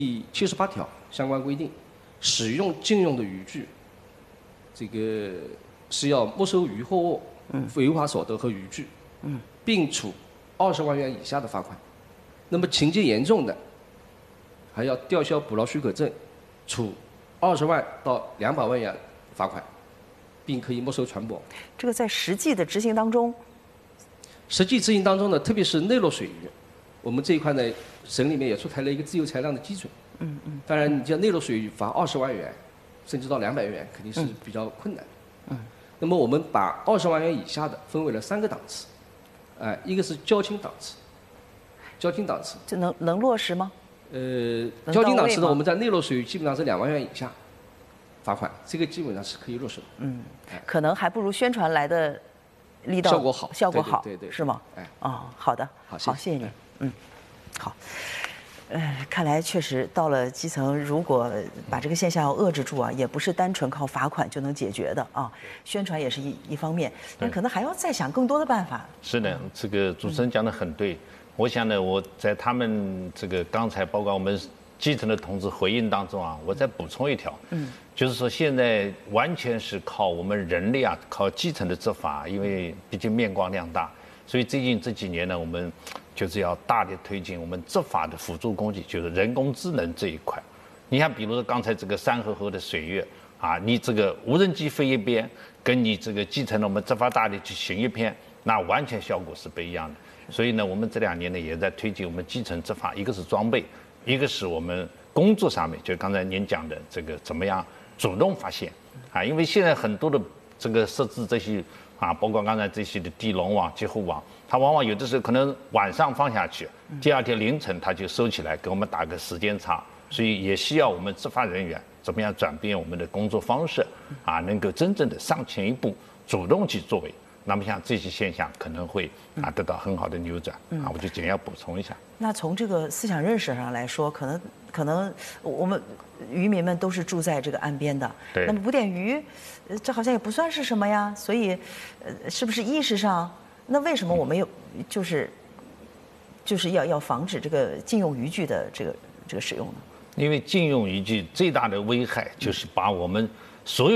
第78条相关规定，使用禁用的渔具，这个是要没收渔获物、违法所得和渔具，并处20万元以下的罚款。那么情节严重的，还要吊销捕捞许可证，处20万到200万元罚款，并可以没收船舶。 这个在实际的执行当中， 呢，特别是内陆水域，我们这一块呢，省里面也出台了一个自由裁量的基准。当然，你像内陆水域罚20万元，甚至到200万元，肯定是比较困难的。那么我们把20万元以下的分为了3个档次，一个是交轻档次， 这能落实吗？ 交轻档次的我们在内陆水域基本上是2万元以下罚款，这个基本上是可以落实的。 可能还不如宣传来的力道效果好， 对， 是吗？好的，好，谢谢你。好。看来确实到了基层，如果把这个现象要遏制住啊，也不是单纯靠罚款就能解决的啊。宣传也是一方面，但可能还要再想更多的办法。 是的，这个主持人讲得很对。我想呢，我在他们这个刚才包括我们基层的同志回应当中啊，我再补充一条，就是说现在完全是靠我们人力啊，靠基层的执法，因为毕竟面光量大，所以最近这几年呢，我们就是要大力推进我们执法的辅助工具，就是人工智能这一块。你看，比如说刚才这个3河河的水域啊，你这个无人机飞一边，跟你这个基层的我们执法大队去行一片，那完全效果是不一样的。所以呢，我们这2年呢也在推进我们基层执法，一个是装备，一个是我们工作上面，就刚才您讲的这个怎么样主动发现啊，因为现在很多的这个设置这些啊，包括刚才这些的地笼网、截护网，它往往有的时候可能晚上放下去，第2天凌晨它就收起来，给我们打个时间差，所以也需要我们执法人员怎么样转变我们的工作方式啊，能够真正的上前一步，主动去作为。那么像这些现象可能会得到很好的扭转啊，我就简要补充一下。 那从这个思想认识上来说，可能我们渔民们都是住在这个岸边的， 对。 那么捕点鱼，这好像也不算是什么呀，所以是不是意识上，那为什么我们又就是要防止这个禁用渔具的这个使用呢？ 因为禁用渔具最大的危害就是把我们所有